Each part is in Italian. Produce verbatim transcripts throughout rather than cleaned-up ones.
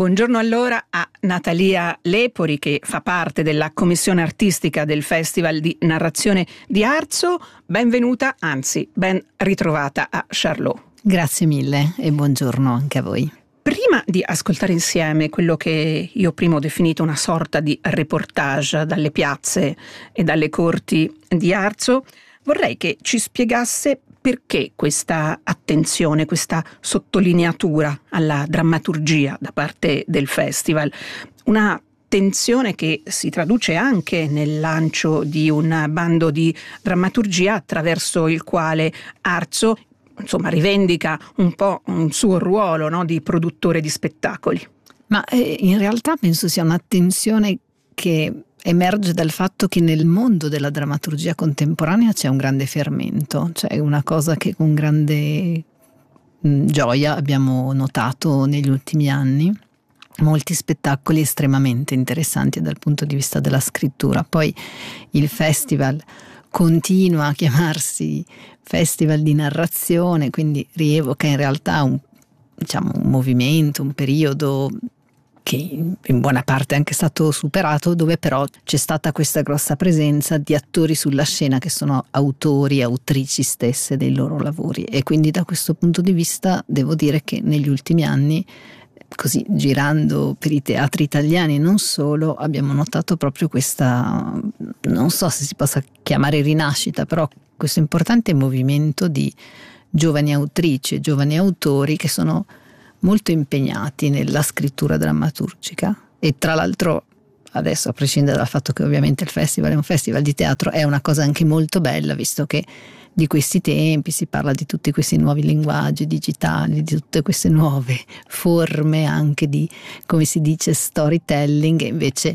Buongiorno allora a Natalia Lepori, che fa parte della commissione artistica del Festival di Narrazione di Arzo. Benvenuta, anzi ben ritrovata a Charlot. Grazie mille e buongiorno anche a voi. Prima di ascoltare insieme quello che io prima ho definito una sorta di reportage dalle piazze e dalle corti di Arzo, vorrei che ci spiegasse perché questa attenzione, questa sottolineatura alla drammaturgia da parte del festival. Una attenzione che si traduce anche nel lancio di un bando di drammaturgia attraverso il quale Arzo, insomma, rivendica un po' un suo ruolo, no, di produttore di spettacoli. Ma eh, in realtà penso sia un'attenzione che emerge dal fatto che nel mondo della drammaturgia contemporanea c'è un grande fermento, cioè una cosa che con grande mh, gioia abbiamo notato negli ultimi anni. Molti spettacoli estremamente interessanti dal punto di vista della scrittura. Poi il festival continua a chiamarsi Festival di Narrazione, quindi rievoca in realtà un, diciamo, un movimento, un periodo che in buona parte è anche stato superato, dove però c'è stata questa grossa presenza di attori sulla scena che sono autori e autrici stesse dei loro lavori, e quindi da questo punto di vista devo dire che negli ultimi anni, così girando per i teatri italiani e non solo, abbiamo notato proprio questa, non so se si possa chiamare rinascita, però questo importante movimento di giovani autrici e giovani autori che sono molto impegnati nella scrittura drammaturgica. E tra l'altro, adesso, a prescindere dal fatto che ovviamente il festival è un festival di teatro, è una cosa anche molto bella, visto che di questi tempi si parla di tutti questi nuovi linguaggi digitali, di tutte queste nuove forme anche di, come si dice, storytelling, e invece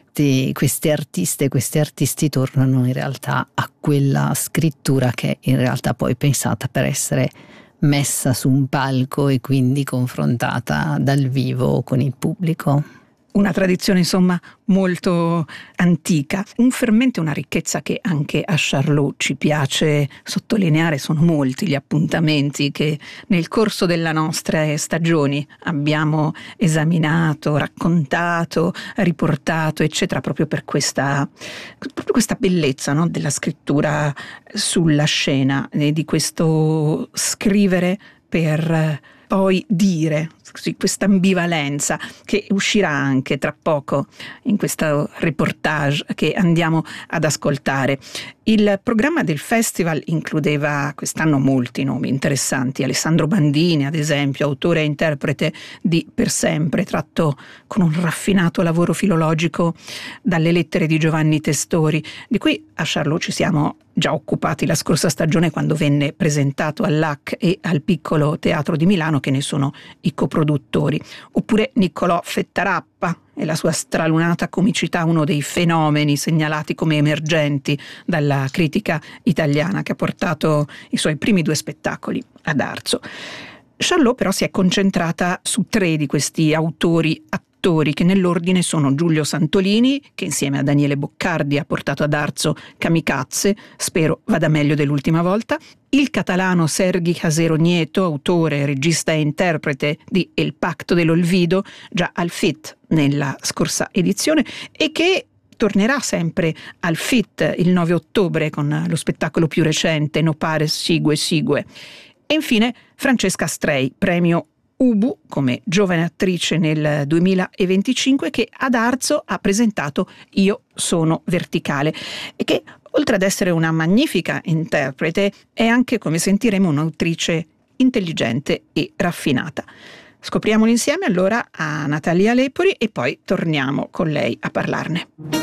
di queste artiste e questi artisti tornano in realtà a quella scrittura che è in realtà poi pensata per essere messa su un palco e quindi confrontata dal vivo con il pubblico. Una tradizione insomma molto antica, un fermento e una ricchezza che anche a Charlot ci piace sottolineare. Sono molti gli appuntamenti che nel corso delle nostre stagioni abbiamo esaminato, raccontato, riportato, eccetera, proprio per questa, proprio questa bellezza, no, della scrittura sulla scena e di questo scrivere per poi dire, così, questa ambivalenza che uscirà anche tra poco in questo reportage che andiamo ad ascoltare. Il programma del festival includeva quest'anno molti nomi interessanti: Alessandro Bandini, ad esempio, autore e interprete di Per sempre, tratto con un raffinato lavoro filologico dalle lettere di Giovanni Testori, di cui a Charlot ci siamo già occupati la scorsa stagione quando venne presentato all'A C e al Piccolo Teatro di Milano, che ne sono i coproduttori. Oppure Niccolò Fettarappa e la sua stralunata comicità, uno dei fenomeni segnalati come emergenti dalla critica italiana, che ha portato i suoi primi due spettacoli ad Arzo. Charlot però si è concentrata su tre di questi autori attori, che nell'ordine sono Giulio Santolini, che insieme a Daniele Boccardi ha portato ad Arzo Kamikaze, spero vada meglio dell'ultima volta; il catalano Sergi Casero Nieto, autore, regista e interprete di El Pacto dell'Olvido, già al F I T nella scorsa edizione, e che tornerà sempre al F I T il nove ottobre con lo spettacolo più recente No Pares Sigue Sigue. E infine Francesca Strei, premio Ubu come giovane attrice nel duemilaventicinque, che ad Arzo ha presentato Io sono verticale, e che oltre ad essere una magnifica interprete è anche, come sentiremo, un'autrice intelligente e raffinata. Scopriamolo insieme allora a Natalia Lepori e poi torniamo con lei a parlarne.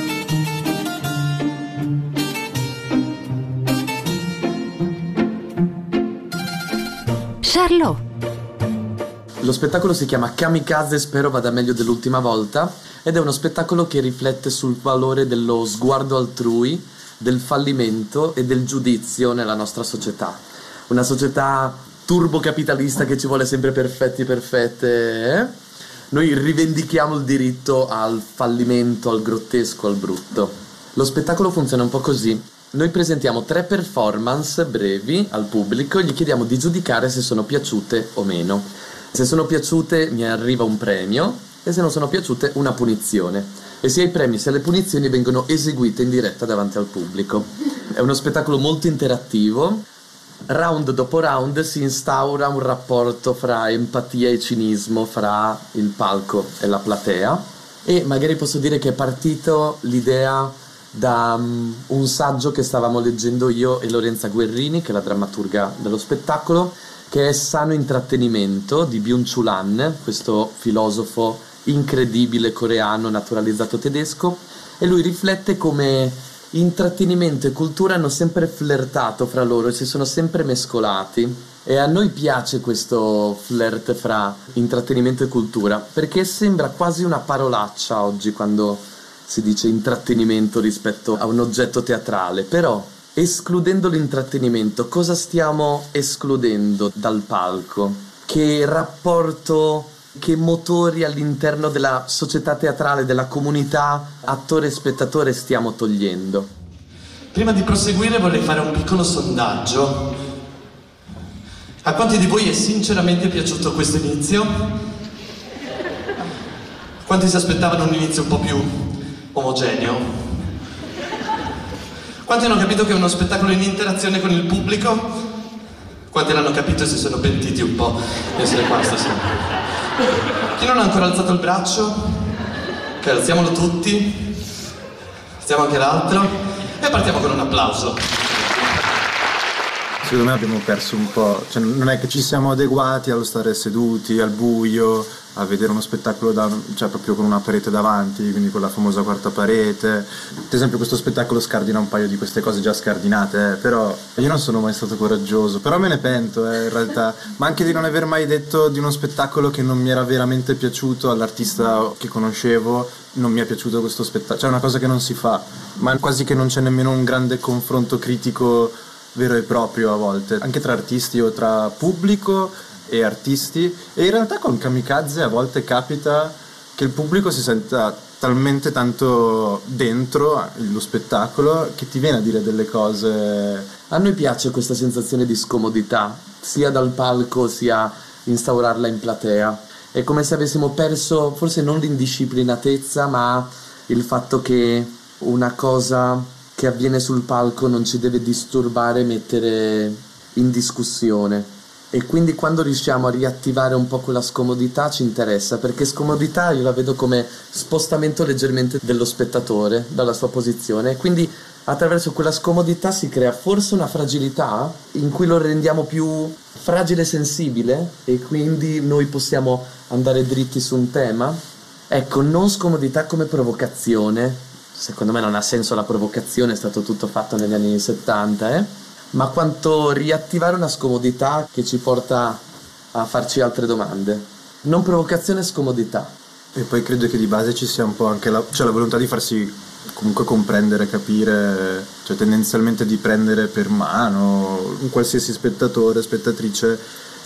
Charlot. Lo spettacolo si chiama Kamikaze, spero vada meglio dell'ultima volta, ed è uno spettacolo che riflette sul valore dello sguardo altrui, del fallimento e del giudizio nella nostra società. Una società turbocapitalista che ci vuole sempre perfetti perfette, eh? Noi rivendichiamo il diritto al fallimento, al grottesco, al brutto. Lo spettacolo funziona un po' così. Noi presentiamo tre performance brevi al pubblico e gli chiediamo di giudicare se sono piaciute o meno. Se sono piaciute mi arriva un premio e se non sono piaciute una punizione. E sia i premi sia le punizioni vengono eseguite in diretta davanti al pubblico. È uno spettacolo molto interattivo. Round dopo round si instaura un rapporto fra empatia e cinismo fra il palco e la platea, e magari posso dire che è partito l'idea da um, un saggio che stavamo leggendo io e Lorenza Guerrini, che è la drammaturga dello spettacolo, che è Sano intrattenimento di Byung-Chul Han, questo filosofo incredibile coreano naturalizzato tedesco, e lui riflette come intrattenimento e cultura hanno sempre flirtato fra loro e si sono sempre mescolati, e a noi piace questo flirt fra intrattenimento e cultura perché sembra quasi una parolaccia oggi quando si dice intrattenimento rispetto a un oggetto teatrale. Però escludendo l'intrattenimento, cosa stiamo escludendo dal palco? Che rapporto, che motori all'interno della società teatrale, della comunità attore e spettatore stiamo togliendo? Prima di proseguire vorrei fare un piccolo sondaggio. A quanti di voi è sinceramente piaciuto questo inizio? Quanti si aspettavano un inizio un po' più omogeneo? Quanti hanno capito che è uno spettacolo in interazione con il pubblico? Quanti l'hanno capito e si sono pentiti un po' di essere qua stasera? Chi non ha ancora alzato il braccio? Ok, alziamolo tutti. Alziamo anche l'altro. E partiamo con un applauso. Secondo me abbiamo perso un po', cioè non è che ci siamo adeguati allo stare seduti, al buio, a vedere uno spettacolo da, cioè proprio con una parete davanti, quindi con la famosa quarta parete. Ad esempio questo spettacolo scardina un paio di queste cose già scardinate, eh, però io non sono mai stato coraggioso, però me ne pento eh, in realtà, ma anche di non aver mai detto di uno spettacolo che non mi era veramente piaciuto all'artista che conoscevo. Non mi è piaciuto questo spettacolo, cioè è una cosa che non si fa, ma quasi che non c'è nemmeno un grande confronto critico vero e proprio a volte, anche tra artisti o tra pubblico e artisti. E in realtà con Kamikaze a volte capita che il pubblico si senta talmente tanto dentro lo spettacolo che ti viene a dire delle cose. A noi piace questa sensazione di scomodità, sia dal palco sia instaurarla in platea. È come se avessimo perso forse non l'indisciplinatezza, ma il fatto che una cosa che avviene sul palco non ci deve disturbare, mettere in discussione. E quindi quando riusciamo a riattivare un po' quella scomodità ci interessa, perché scomodità io la vedo come spostamento leggermente dello spettatore dalla sua posizione, e quindi attraverso quella scomodità si crea forse una fragilità in cui lo rendiamo più fragile e sensibile, e quindi noi possiamo andare dritti su un tema. Ecco, non scomodità come provocazione. Secondo me non ha senso la provocazione, è stato tutto fatto negli anni settanta, eh? Ma quanto riattivare una scomodità che ci porta a farci altre domande. Non provocazione, scomodità. E poi credo che di base ci sia un po' anche la, cioè la volontà di farsi comunque comprendere, capire, cioè tendenzialmente di prendere per mano un qualsiasi spettatore, spettatrice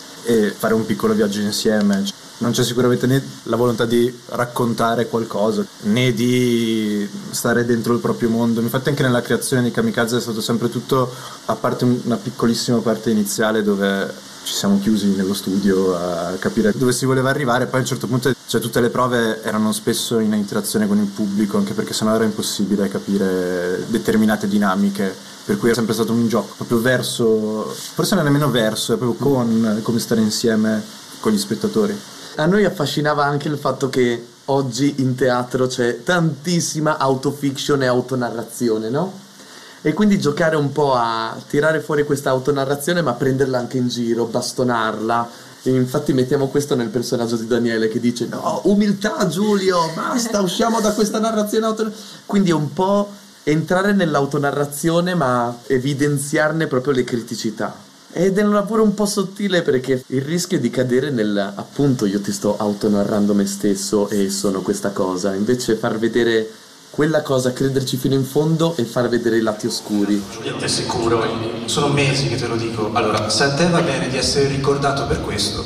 e fare un piccolo viaggio insieme. Non c'è sicuramente né la volontà di raccontare qualcosa, né di stare dentro il proprio mondo. Infatti anche nella creazione di Kamikaze è stato sempre tutto, a parte una piccolissima parte iniziale dove ci siamo chiusi nello studio a capire dove si voleva arrivare. Poi a un certo punto, cioè, tutte le prove erano spesso in interazione con il pubblico, anche perché sennò era impossibile capire determinate dinamiche. Per cui è sempre stato un gioco proprio verso, forse non è nemmeno verso, è proprio con come stare insieme con gli spettatori. A noi affascinava anche il fatto che oggi in teatro c'è tantissima autofiction e autonarrazione, no? E quindi giocare un po' a tirare fuori questa autonarrazione, ma prenderla anche in giro, bastonarla. E infatti mettiamo questo nel personaggio di Daniele che dice: no, umiltà Giulio, basta, usciamo da questa narrazione auton-. Quindi è un po' entrare nell'autonarrazione ma evidenziarne proprio le criticità. Ed è un lavoro un po' sottile, perché il rischio è di cadere nel, appunto, io ti sto autonarrando me stesso e sono questa cosa, invece far vedere quella cosa, crederci fino in fondo e far vedere i lati oscuri. Giulietta, è sicuro, sono mesi che te lo dico. Allora, se a te va bene di essere ricordato per questo,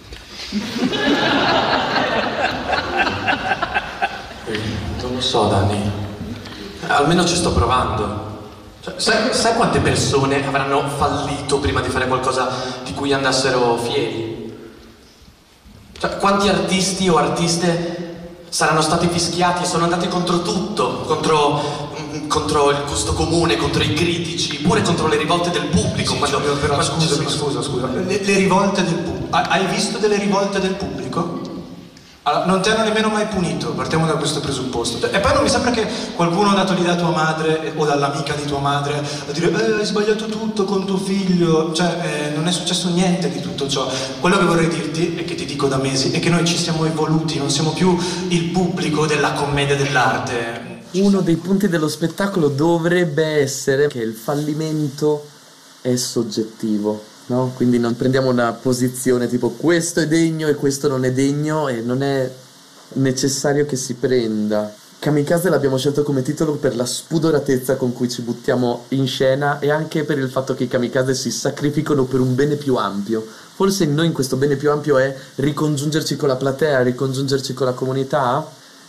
non lo so, Dani, almeno ci sto provando. Cioè, sai, sai quante persone avranno fallito prima di fare qualcosa di cui andassero fieri? Cioè, quanti artisti o artiste Saranno stati fischiati e sono andati contro tutto, contro, contro il gusto comune, contro i critici, pure contro le rivolte del pubblico. Sì, quando, cioè, però quando scusami, sono... scusa, scusa. Le, le rivolte del pubblico. Hai visto delle rivolte del pubblico? Allora, non ti hanno nemmeno mai punito, partiamo da questo presupposto. E poi non mi sembra che qualcuno è andato lì da tua madre o dall'amica di tua madre a dire eh, hai sbagliato tutto con tuo figlio, cioè eh, non è successo niente di tutto ciò. Quello che vorrei dirti, e che ti dico da mesi, è che noi ci siamo evoluti, non siamo più il pubblico della commedia dell'arte. Uno dei punti dello spettacolo dovrebbe essere che il fallimento è soggettivo. No? Quindi non prendiamo una posizione tipo questo è degno e questo non è degno, e non è necessario che si prenda. Kamikaze l'abbiamo scelto come titolo per la spudoratezza con cui ci buttiamo in scena, e anche per il fatto che i kamikaze si sacrificano per un bene più ampio. Forse noi in questo bene più ampio è ricongiungerci con la platea, ricongiungerci con la comunità,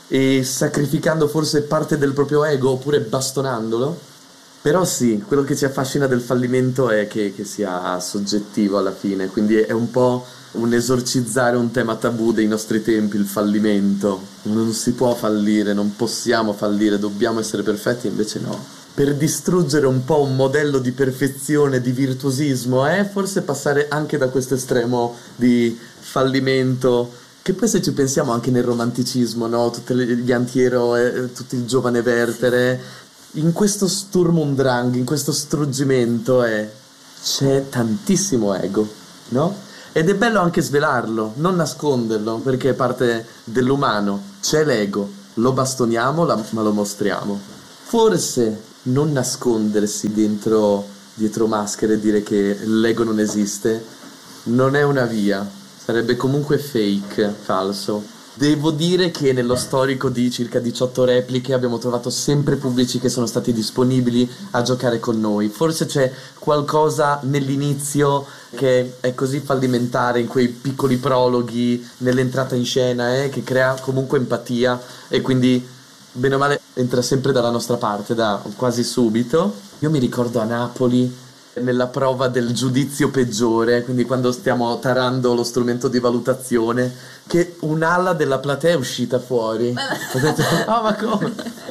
e sacrificando forse parte del proprio ego oppure bastonandolo. Però sì, quello che ci affascina del fallimento è che, che sia soggettivo alla fine, quindi è un po' un esorcizzare un tema tabù dei nostri tempi, il fallimento. Non si può fallire, non possiamo fallire, dobbiamo essere perfetti, invece no. Per distruggere un po' un modello di perfezione, di virtuosismo, è eh, forse passare anche da questo estremo di fallimento, che poi se ci pensiamo anche nel romanticismo, no? Tutti gli antieroe, tutto il giovane Werther, in questo Sturm und Drang, in questo struggimento è, c'è tantissimo ego, no? Ed è bello anche svelarlo, non nasconderlo, perché è parte dell'umano. C'è l'ego, lo bastoniamo ma lo mostriamo. Forse non nascondersi dentro, dietro maschere e dire che l'ego non esiste non è una via, sarebbe comunque fake, falso. Devo dire che nello storico di circa diciotto repliche abbiamo trovato sempre pubblici che sono stati disponibili a giocare con noi. Forse c'è qualcosa nell'inizio che è così fallimentare, in quei piccoli prologhi, nell'entrata in scena, eh, che crea comunque empatia, e quindi bene o male entra sempre dalla nostra parte da quasi subito. Io mi ricordo a Napoli, nella prova del giudizio peggiore, quindi quando stiamo tarando lo strumento di valutazione, che un'ala della platea è uscita fuori. Ho detto, oh ma come?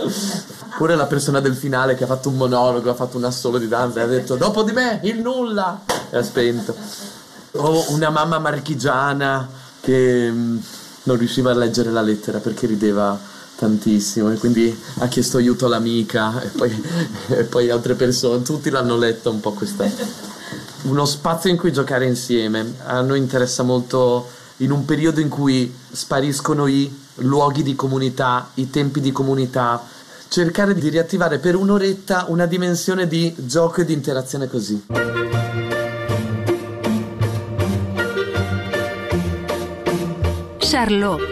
Pure la persona del finale che ha fatto un monologo, ha fatto un assolo di danza e ha detto dopo di me il nulla, e ha spento. O una mamma marchigiana che mh, non riusciva a leggere la lettera perché rideva tantissimo, e quindi ha chiesto aiuto all'amica, e poi, e poi altre persone, tutti l'hanno letta un po' questa. Uno spazio in cui giocare insieme. A noi interessa molto, in un periodo in cui spariscono i luoghi di comunità, i tempi di comunità, cercare di riattivare per un'oretta una dimensione di gioco e di interazione così. Charlot.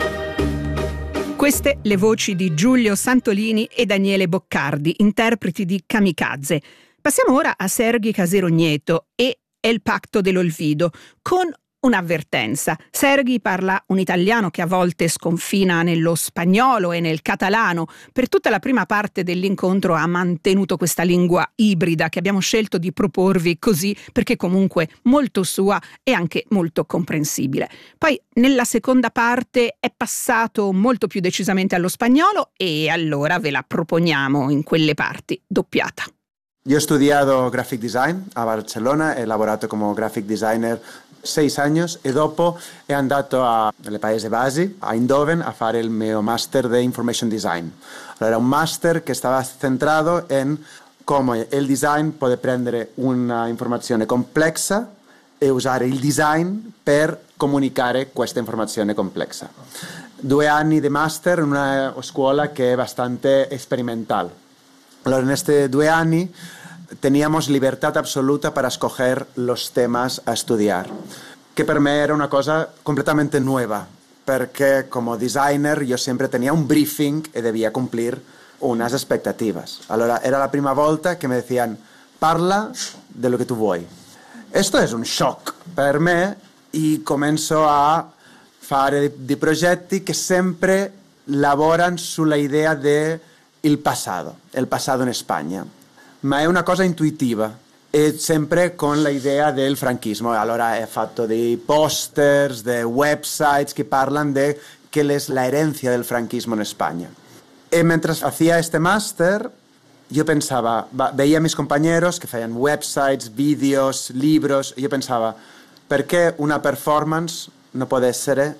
Queste le voci di Giulio Santolini e Daniele Boccardi, interpreti di Kamikaze. Passiamo ora a Serghi Caserogneto e El Pacto dell'Olvido, con un'avvertenza. Serghi parla un italiano che a volte sconfina nello spagnolo e nel catalano. Per tutta la prima parte dell'incontro ha mantenuto questa lingua ibrida che abbiamo scelto di proporvi così, perché comunque molto sua e anche molto comprensibile. Poi nella seconda parte è passato molto più decisamente allo spagnolo, e allora ve la proponiamo in quelle parti doppiata. Io ho studiato graphic design a Barcellona, he lavorato come graphic designer sei anni e dopo è andato a, nelle Paesi Bassi, a Eindhoven, a fare il mio master di information design. Allora, era un master che stava centrato in come il design può prendere una informazione complessa e usare il design per comunicare questa informazione complessa. Due anni di master in una scuola che è abbastanza sperimentale. Allora, in questi due anni teníamos libertad absoluta para escoger los temas a estudiar, que per me era una cosa completamente nueva, perché como designer yo siempre tenía un briefing e debía cumplir unas expectativas. Allora era la prima volta che mi decían parla de lo que tu vuoi. Esto es un shock per me, e comenzo a fare dei progetti che sempre lavorano sulla idea del passato, il passato in Spagna. Ma è una cosa intuitiva, e sempre con l'idea del franchismo. Allora ho fatto dei posters, dei websites che parlano di qué es la herencia del franquismo en España. Y mientras hacía este máster, yo pensaba, veía a mis compañeros que hacían websites, vídeos, libros, y yo pensaba, ¿por qué una performance no puede ser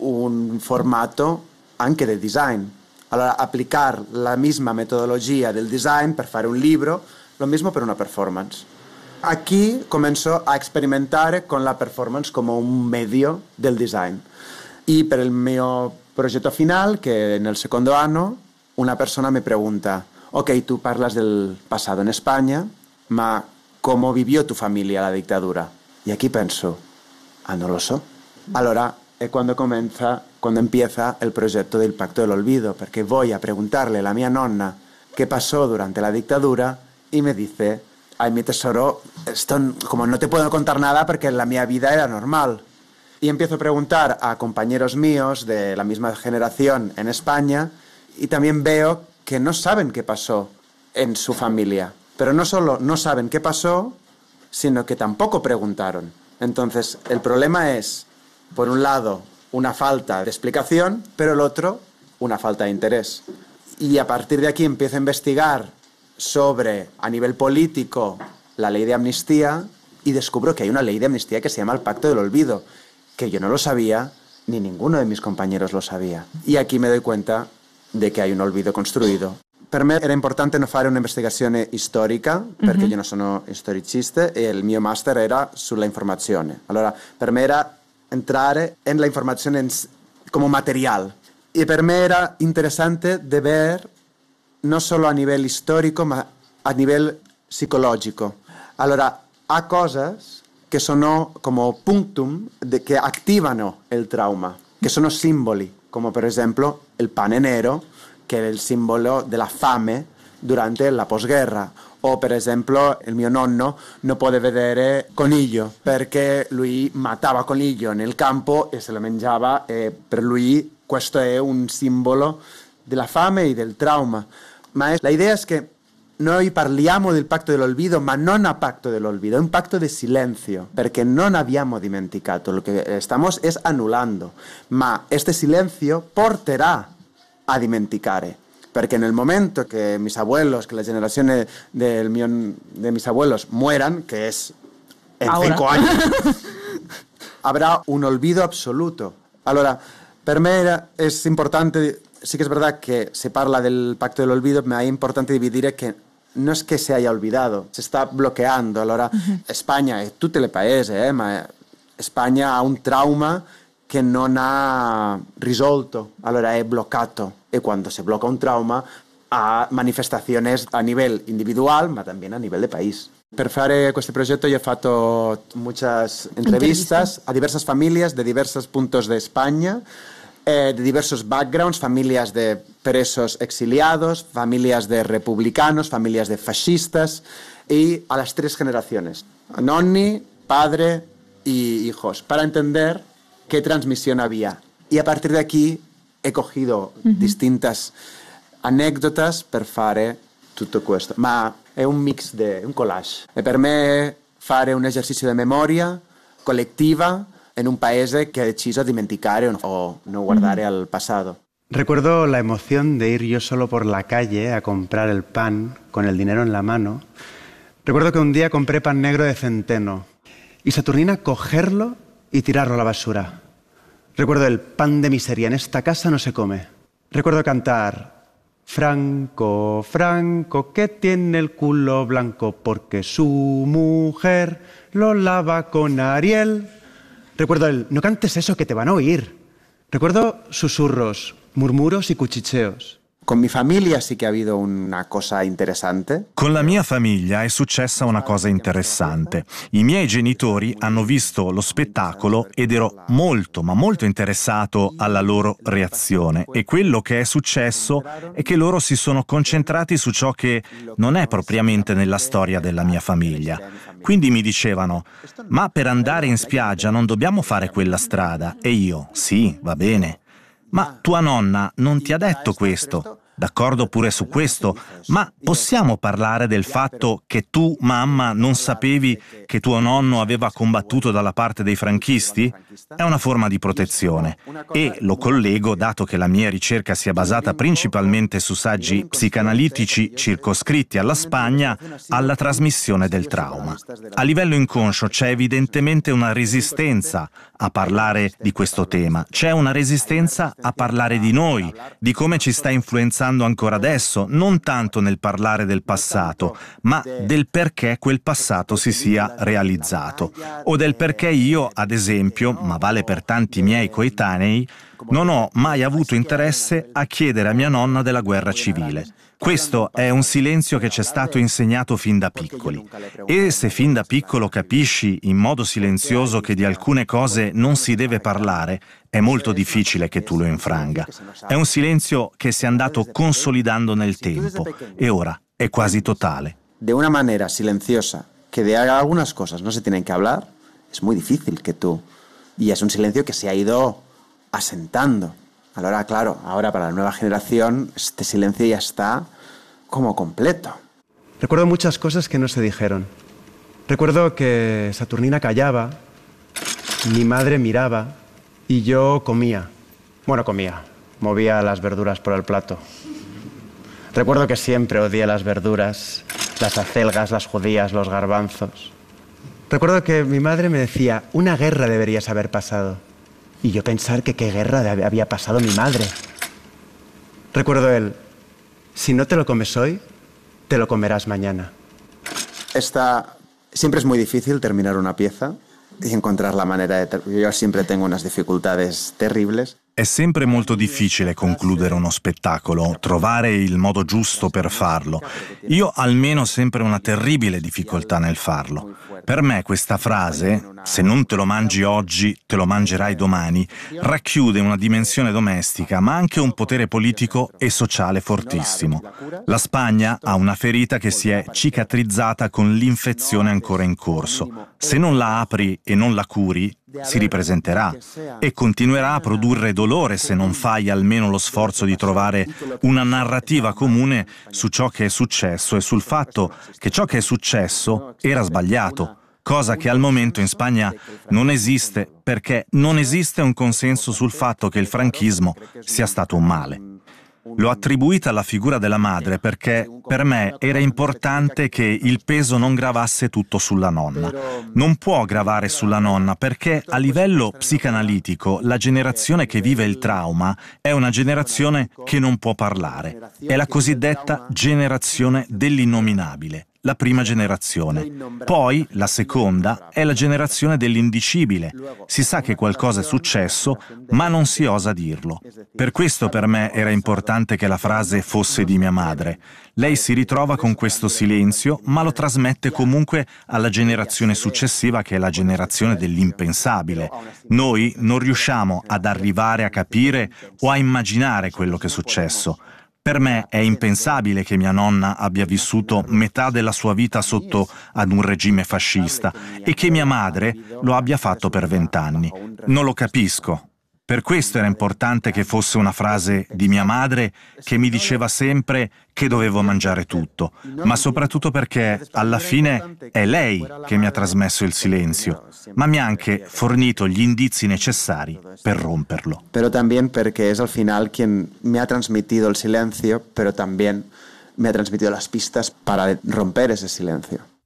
un formato anche del design? Allora, aplicar la misma metodologia del design per fare un libro, lo mismo per una performance. Aquí comenzó a experimentar con la performance como un medio del design. Y per il mio progetto final, che nel secondo anno, una persona mi pregunta, ok, tú parlas del pasado en España, ma ¿cómo vivió tu familia la dictadura? Y aquí penso, ah, no lo so. Allora è quando comienza, quando empieza el progetto del Pacto del Olvido, perché voy a preguntarle a la mia nonna qué pasó durante la dictadura y me dice, ay, mi tesoro, esto como no te puedo contar nada porque la mia vida era normal. Y empiezo a preguntar a compañeros míos de la misma generación en España y también veo que no saben qué pasó en su familia. Pero no solo no saben qué pasó, sino que tampoco preguntaron. Entonces, el problema es, por un lado, una falta de explicación, pero el otro, una falta de interés. Y a partir de aquí empiezo a investigar sobre, a nivel político, la ley de amnistía y descubro que hay una ley de amnistía que se llama el Pacto del Olvido, que yo no lo sabía, ni ninguno de mis compañeros lo sabía. Y aquí me doy cuenta de che hai un olvido costruito. Per me era importante non fare un'investigazione storica, perché uh-huh. io non sono storicista, e il mio master era sulla informazione. Allora, per me era entrare en la informazione come material. E per me era interessante de ver, non solo a livello storico, ma a livello psicologico. Allora, ha cosas che sono come punctum de, che attivano il trauma, che sono simboli, come per esempio il pane nero, che è il simbolo della fame durante la posguerra, o per esempio il mio nonno non può vedere coniglio perché lui matava coniglio nel campo e se lo mangiava, e per lui questo è un simbolo della fame e del trauma. Ma la idea è che noi parliamo del Pacto dell'Olvido, ma non a Pacto dell'Olvido, è un pacto di silenzio, perché non abbiamo dimenticato, lo che estamos es anulando, ma este silenzio porterà a dimenticare, perché nel momento che mis abuelos, che la generazione del mio, de mis abuelos mueran, que es en Ahora. cinco años, habrá un olvido absoluto. Allora, per me era, es importante, sí que es verdad que se parla del Pacto del Olvido, ma è importante dividere che no es que se haya olvidado, se sta bloqueando. Allora, uh-huh. Spagna e tutti i paesi, eh, ma Spagna ha un trauma che non ha risolto, allora è bloccato. E quando si blocca un trauma ha manifestazioni a livello individual, ma también a livello di paese. Per fare questo progetto io ho fatto muchas entrevistas a diversas familias de diversos puntos de España, eh, de diversos backgrounds, familias de presos exiliados, familias de republicanos, familias de fascistas, y a las tres generaciones, nonni, padre y hijos, para entender qué transmisión había. Y a partir de aquí he cogido uh-huh. distintas anécdotas per fare tutto questo, ma è un mix, de, un collage. E per me fare un esercizio di memoria collettiva en un paese que ha deciso dimenticare o no guardare al pasado. Recuerdo la emoción de ir yo solo por la calle a comprar el pan con el dinero en la mano. Recuerdo que un día compré pan negro de centeno y Saturnina cogerlo y tirarlo a la basura. Recuerdo el pan de miseria, en esta casa no se come. Recuerdo cantar Franco, Franco, que tiene el culo blanco porque su mujer lo lava con Ariel. Recuerdo el, no cantes eso que te van a oír. Recuerdo susurros, murmuros y cuchicheos. Con mi famiglia sì che ha habido una cosa interessante. Con la mia famiglia è successa una cosa interessante. I miei genitori hanno visto lo spettacolo ed ero molto, ma molto interessato alla loro reazione. E quello che è successo è che loro si sono concentrati su ciò che non è propriamente nella storia della mia famiglia. Quindi mi dicevano, ma per andare in spiaggia non dobbiamo fare quella strada. E io, sì, va bene. Ma tua nonna non ti ha detto questo? d'accordo pure su questo, ma possiamo parlare del fatto che tu, mamma, non sapevi che tuo nonno aveva combattuto dalla parte dei franchisti? È una forma di protezione e lo collego, dato che la mia ricerca sia basata principalmente su saggi psicanalitici circoscritti alla Spagna, alla trasmissione del trauma. A livello inconscio c'è evidentemente una resistenza a parlare di questo tema, c'è una resistenza a parlare di noi, di come ci sta influenzando ancora adesso, non tanto nel parlare del passato, ma del perché quel passato si sia realizzato, o del perché io, ad esempio, ma vale per tanti miei coetanei, non ho mai avuto interesse a chiedere a mia nonna della guerra civile. Questo è un silenzio che ci è stato insegnato fin da piccoli. E se fin da piccolo capisci in modo silenzioso che di alcune cose non si deve parlare, è molto difficile che tu lo infranga. È un silenzio che si è andato consolidando nel tempo e ora è quasi totale. De una manera silenciosa, que de algunas cosas no se tienen que hablar, es muy difícil que tú... Y es un silencio que se ha ido asentando. Ahora, claro, ahora para la nueva generación este silencio ya está como completo. Recuerdo muchas cosas que no se dijeron. Recuerdo que Saturnina callaba, mi madre miraba y yo comía. Bueno, comía, movía las verduras por el plato. Recuerdo que siempre odié las verduras, las acelgas, las judías, los garbanzos. Recuerdo que mi madre me decía, una guerra deberías haber pasado. Y yo pensar que qué guerra había pasado mi madre. Recuerdo él, si no te lo comes hoy, te lo comerás mañana. Esta, siempre es muy difícil terminar una pieza y encontrar la manera de... Ter- yo siempre tengo unas dificultades terribles. È sempre molto difficile concludere uno spettacolo, trovare il modo giusto per farlo. Io almeno ho sempre una terribile difficoltà nel farlo. Per me questa frase, se non te lo mangi oggi, te lo mangerai domani, racchiude una dimensione domestica, ma anche un potere politico e sociale fortissimo. La Spagna ha una ferita che si è cicatrizzata con l'infezione ancora in corso. Se non la apri e non la curi, si ripresenterà e continuerà a produrre dolore se non fai almeno lo sforzo di trovare una narrativa comune su ciò che è successo e sul fatto che ciò che è successo era sbagliato, cosa che al momento in Spagna non esiste perché non esiste un consenso sul fatto che il franchismo sia stato un male. L'ho attribuita alla figura della madre perché per me era importante che il peso non gravasse tutto sulla nonna. Non può gravare sulla nonna perché a livello psicanalitico la generazione che vive il trauma è una generazione che non può parlare. È la cosiddetta generazione dell'innominabile. La prima generazione. Poi, la seconda, è la generazione dell'indicibile. Si sa che qualcosa è successo, ma non si osa dirlo. Per questo per me era importante che la frase fosse di mia madre. Lei si ritrova con questo silenzio, ma lo trasmette comunque alla generazione successiva, che è la generazione dell'impensabile. Noi non riusciamo ad arrivare a capire o a immaginare quello che è successo. Per me è impensabile che mia nonna abbia vissuto metà della sua vita sotto ad un regime fascista e che mia madre lo abbia fatto per vent'anni. Non lo capisco. Per questo era importante che fosse una frase di mia madre che mi diceva sempre che dovevo mangiare tutto, ma soprattutto perché alla fine è lei che mi ha trasmesso il silenzio, ma mi ha anche fornito gli indizi necessari per romperlo. Pero también porque es al final quien me ha transmitido el silencio, pero también me ha transmitido las pistas para romper ese silencio.